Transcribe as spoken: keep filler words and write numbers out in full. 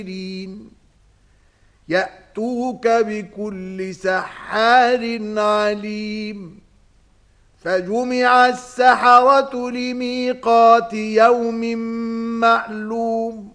يأتوك بكل سحار عليم فجمع السحرة لميقات يوم معلوم